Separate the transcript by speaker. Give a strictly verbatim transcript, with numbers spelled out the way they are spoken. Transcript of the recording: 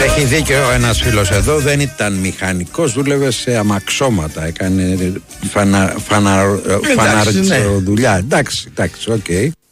Speaker 1: Έχει δίκιο ένας φίλος εδώ, δεν ήταν μηχανικός, δούλευε σε αμαξώματα, έκανε φανα, φανα, φαναρτζο δουλειά. Εντάξει, εντάξει, οκ. Okay.